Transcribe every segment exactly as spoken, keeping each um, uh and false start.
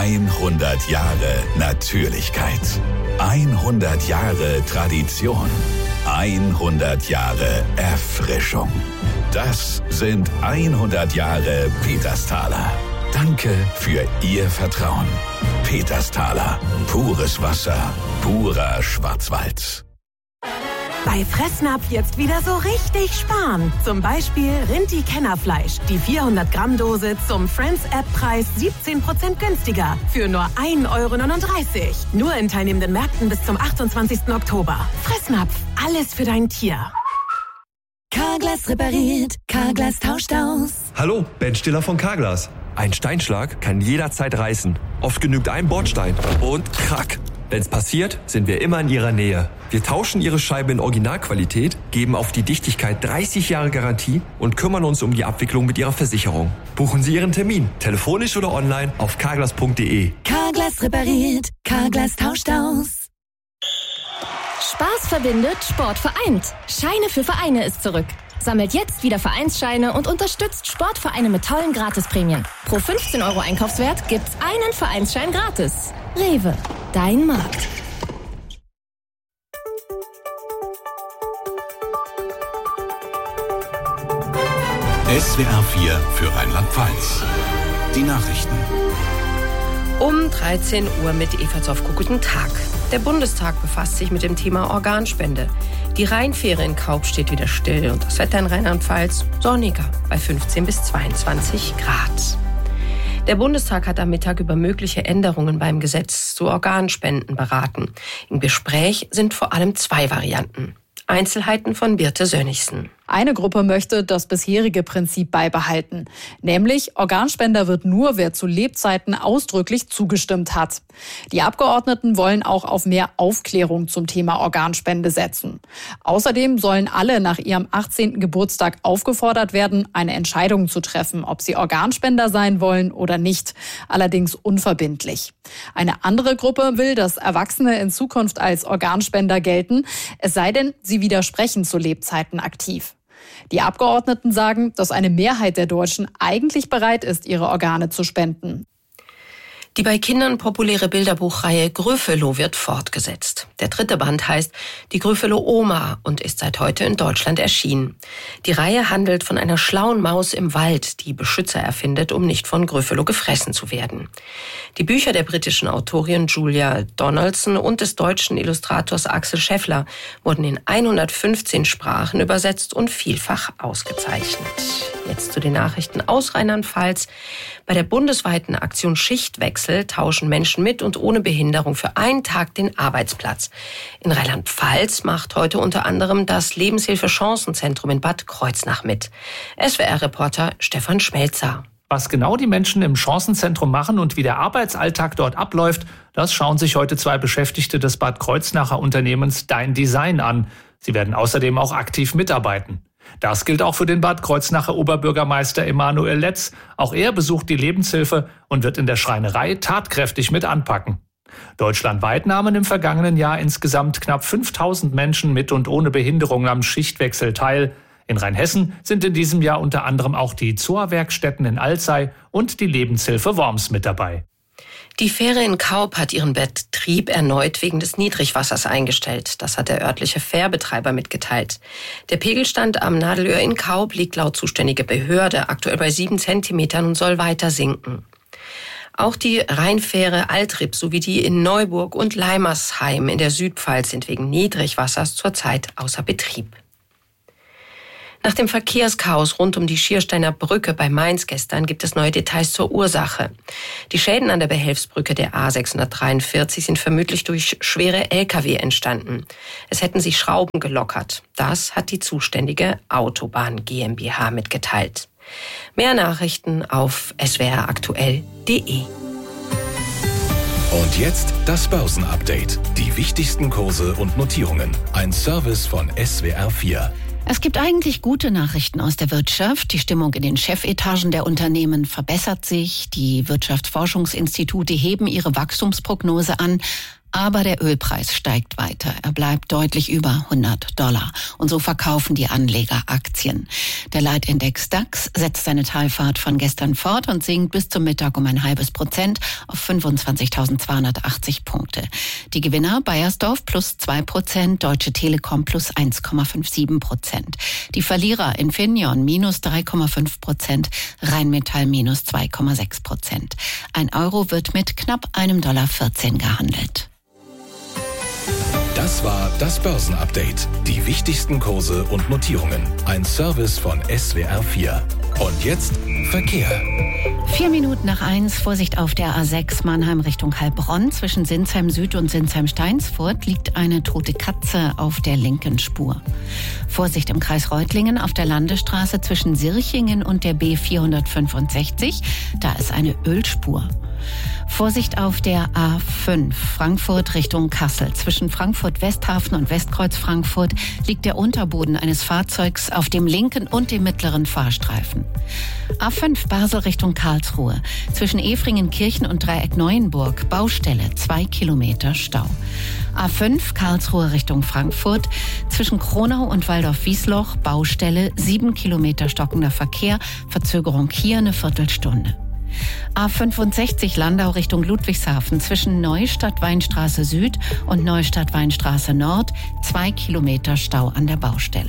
hundert Jahre Natürlichkeit. hundert Jahre Tradition. hundert Jahre Erfrischung. Das sind hundert Jahre Petersthaler. Danke für Ihr Vertrauen. Petersthaler. Pures Wasser. Purer Schwarzwald. Bei Fressnapf jetzt wieder so richtig sparen. Zum Beispiel Rinti-Kennerfleisch. Die vierhundert Gramm Dose zum Friends-App-Preis siebzehn Prozent günstiger. Für nur ein Euro neununddreißig. Nur in teilnehmenden Märkten bis zum achtundzwanzigsten Oktober. Fressnapf. Alles für dein Tier. Carglass repariert. Carglass tauscht aus. Hallo, Ben Stiller von Carglass. Ein Steinschlag kann jederzeit reißen. Oft genügt ein Bordstein. Und krack. Wenn's passiert, sind wir immer in Ihrer Nähe. Wir tauschen Ihre Scheibe in Originalqualität, geben auf die Dichtigkeit dreißig Jahre Garantie und kümmern uns um die Abwicklung mit Ihrer Versicherung. Buchen Sie Ihren Termin, telefonisch oder online auf carglass punkt de. Carglass repariert. Carglass tauscht aus. Spaß verbindet, Sport vereint. Scheine für Vereine ist zurück. Sammelt jetzt wieder Vereinsscheine und unterstützt Sportvereine mit tollen Gratisprämien. Pro fünfzehn Euro Einkaufswert gibt's einen Vereinsschein gratis. Rewe, dein Markt. S W R vier für Rheinland-Pfalz. Die Nachrichten. Um dreizehn Uhr mit Eva Zofko. Guten Tag. Der Bundestag befasst sich mit dem Thema Organspende. Die Rheinfähre in Kaub steht wieder still und das Wetter in Rheinland-Pfalz sonniger bei fünfzehn bis zweiundzwanzig Grad. Der Bundestag hat am Mittag über mögliche Änderungen beim Gesetz zu Organspenden beraten. Im Gespräch sind vor allem zwei Varianten. Einzelheiten von Birte Sönnigsen. Eine Gruppe möchte das bisherige Prinzip beibehalten. Nämlich, Organspender wird nur, wer zu Lebzeiten ausdrücklich zugestimmt hat. Die Abgeordneten wollen auch auf mehr Aufklärung zum Thema Organspende setzen. Außerdem sollen alle nach ihrem achtzehnten Geburtstag aufgefordert werden, eine Entscheidung zu treffen, ob sie Organspender sein wollen oder nicht. Allerdings unverbindlich. Eine andere Gruppe will, dass Erwachsene in Zukunft als Organspender gelten, es sei denn, sie widersprechen zu Lebzeiten aktiv. Die Abgeordneten sagen, dass eine Mehrheit der Deutschen eigentlich bereit ist, ihre Organe zu spenden. Die bei Kindern populäre Bilderbuchreihe Grüffelo wird fortgesetzt. Der dritte Band heißt Die Grüffelo-Oma und ist seit heute in Deutschland erschienen. Die Reihe handelt von einer schlauen Maus im Wald, die Beschützer erfindet, um nicht von Grüffelo gefressen zu werden. Die Bücher der britischen Autorin Julia Donaldson und des deutschen Illustrators Axel Scheffler wurden in hundertfünfzehn Sprachen übersetzt und vielfach ausgezeichnet. Jetzt zu den Nachrichten aus Rheinland-Pfalz. Bei der bundesweiten Aktion Schichtwechsel tauschen Menschen mit und ohne Behinderung für einen Tag den Arbeitsplatz. In Rheinland-Pfalz macht heute unter anderem das Lebenshilfe-Chancenzentrum in Bad Kreuznach mit. S W R-Reporter Stefan Schmelzer. Was genau die Menschen im Chancenzentrum machen und wie der Arbeitsalltag dort abläuft, das schauen sich heute zwei Beschäftigte des Bad Kreuznacher Unternehmens Dein Design an. Sie werden außerdem auch aktiv mitarbeiten. Das gilt auch für den Bad Kreuznacher Oberbürgermeister Emanuel Letz. Auch er besucht die Lebenshilfe und wird in der Schreinerei tatkräftig mit anpacken. Deutschlandweit nahmen im vergangenen Jahr insgesamt knapp fünftausend Menschen mit und ohne Behinderung am Schichtwechsel teil. In Rheinhessen sind in diesem Jahr unter anderem auch die Zoa-Werkstätten in Alzey und die Lebenshilfe Worms mit dabei. Die Fähre in Kaub hat ihren Betrieb erneut wegen des Niedrigwassers eingestellt. Das hat der örtliche Fährbetreiber mitgeteilt. Der Pegelstand am Nadelöhr in Kaub liegt laut zuständiger Behörde aktuell bei sieben Zentimetern und soll weiter sinken. Auch die Rheinfähre Altrip sowie die in Neuburg und Leimersheim in der Südpfalz sind wegen Niedrigwassers zurzeit außer Betrieb. Nach dem Verkehrschaos rund um die Schiersteiner Brücke bei Mainz gestern gibt es neue Details zur Ursache. Die Schäden an der Behelfsbrücke der A sechshundertdreiundvierzig sind vermutlich durch schwere L K W entstanden. Es hätten sich Schrauben gelockert. Das hat die zuständige Autobahn GmbH mitgeteilt. Mehr Nachrichten auf s w r aktuell punkt de. Und jetzt das Börsenupdate. Die wichtigsten Kurse und Notierungen. Ein Service von S W R vier. Es gibt eigentlich gute Nachrichten aus der Wirtschaft. Die Stimmung in den Chefetagen der Unternehmen verbessert sich. Die Wirtschaftsforschungsinstitute heben ihre Wachstumsprognose an. Aber der Ölpreis steigt weiter. Er bleibt deutlich über hundert Dollar. Und so verkaufen die Anleger Aktien. Der Leitindex DAX setzt seine Talfahrt von gestern fort und sinkt bis zum Mittag um ein halbes Prozent auf fünfundzwanzigtausendzweihundertachtzig Punkte. Die Gewinner Baiersdorf plus zwei Prozent, Deutsche Telekom plus eins Komma siebenundfünfzig Prozent. Die Verlierer Infineon minus drei Komma fünf Prozent, Rheinmetall minus zwei Komma sechs Prozent. Ein Euro wird mit knapp einem Dollar vierzehn gehandelt. Das war das Börsenupdate. Die wichtigsten Kurse und Notierungen. Ein Service von S W R vier. Und jetzt Verkehr. Vier Minuten nach eins, Vorsicht auf der A sechs Mannheim Richtung Heilbronn. Zwischen Sinsheim Süd und Sinsheim Steinsfurt liegt eine tote Katze auf der linken Spur. Vorsicht im Kreis Reutlingen auf der Landesstraße zwischen Sirchingen und der B vierhundertfünfundsechzig. Da ist eine Ölspur. Vorsicht auf der A fünf, Frankfurt Richtung Kassel. Zwischen Frankfurt Westhafen und Westkreuz Frankfurt liegt der Unterboden eines Fahrzeugs auf dem linken und dem mittleren Fahrstreifen. A fünf Basel Richtung Karlsruhe. Zwischen Efringen-Kirchen und Dreieck-Neuenburg Baustelle, zwei Kilometer Stau. A fünf Karlsruhe Richtung Frankfurt. Zwischen Kronau und Waldorf-Wiesloch Baustelle, sieben Kilometer stockender Verkehr. Verzögerung hier eine Viertelstunde. A fünfundsechzig Landau Richtung Ludwigshafen zwischen Neustadt-Weinstraße Süd und Neustadt-Weinstraße Nord, zwei Kilometer Stau an der Baustelle.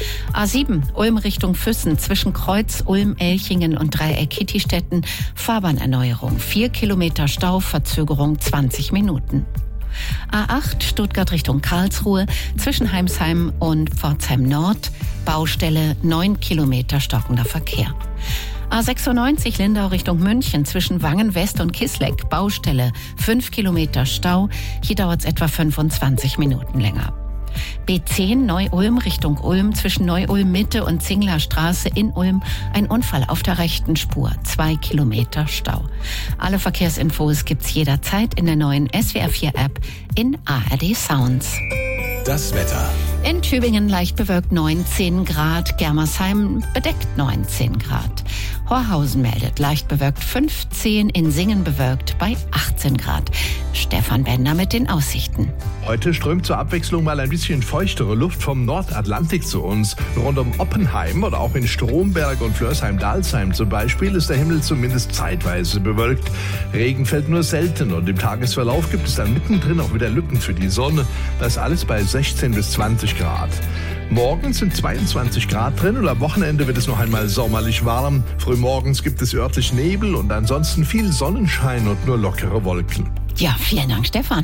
A sieben Ulm Richtung Füssen zwischen Kreuz, Ulm, Elchingen und Dreieck-Kittistetten, Fahrbahnerneuerung, vier Kilometer Stau, Verzögerung zwanzig Minuten. A acht Stuttgart Richtung Karlsruhe zwischen Heimsheim und Pforzheim Nord, Baustelle, neun Kilometer stockender Verkehr. A sechsundneunzig Lindau Richtung München zwischen Wangen West und Kisleck, Baustelle, fünf Kilometer Stau. Hier dauert es etwa fünfundzwanzig Minuten länger. B zehn Neu-Ulm Richtung Ulm zwischen Neu-Ulm Mitte und Zingler Straße in Ulm. Ein Unfall auf der rechten Spur, zwei Kilometer Stau. Alle Verkehrsinfos gibt's jederzeit in der neuen S W R vier App in A R D Sounds. Das Wetter. In Tübingen leicht bewölkt neunzehn Grad, Germersheim bedeckt neunzehn Grad. Horhausen meldet leicht bewölkt fünfzehn, in Singen bewölkt bei achtzehn Grad. Stefan Bender mit den Aussichten. Heute strömt zur Abwechslung mal ein bisschen feuchtere Luft vom Nordatlantik zu uns. Rund um Oppenheim oder auch in Stromberg und Flörsheim-Dalsheim zum Beispiel ist der Himmel zumindest zeitweise bewölkt. Regen fällt nur selten und im Tagesverlauf gibt es dann mittendrin auch wieder Lücken für die Sonne. Das alles bei sechzehn bis zwanzig Grad. Morgen sind zweiundzwanzig Grad drin und am Wochenende wird es noch einmal sommerlich warm. Frühmorgens gibt es örtlich Nebel und ansonsten viel Sonnenschein und nur lockere Wolken. Ja, vielen Dank, Stefan.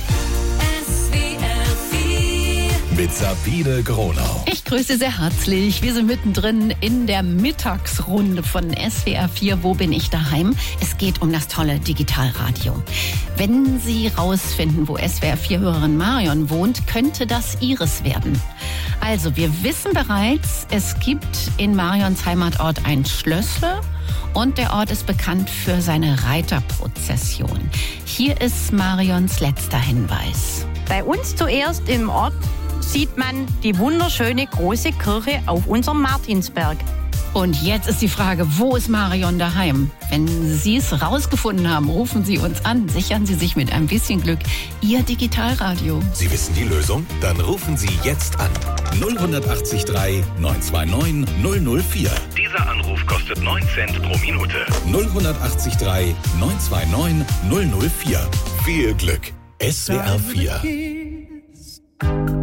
Mit Sabine Gronau. Ich grüße sehr herzlich. Wir sind mittendrin in der Mittagsrunde von S W R vier. Wo bin ich daheim? Es geht um das tolle Digitalradio. Wenn Sie rausfinden, wo S W R vier-Hörerin Marion wohnt, könnte das ihres werden. Also, wir wissen bereits, es gibt in Marions Heimatort ein Schlössle und der Ort ist bekannt für seine Reiterprozession. Hier ist Marions letzter Hinweis. Bei uns zuerst im Ort sieht man die wunderschöne große Kirche auf unserem Martinsberg. Und jetzt ist die Frage, wo ist Marion daheim? Wenn Sie es rausgefunden haben, rufen Sie uns an. Sichern Sie sich mit ein bisschen Glück Ihr Digitalradio. Sie wissen die Lösung? Dann rufen Sie jetzt an. null acht drei neun zwei neun null null vier. Dieser Anruf kostet neun Cent pro Minute. null acht drei neun zwei neun null null vier. Viel Glück. S W R vier.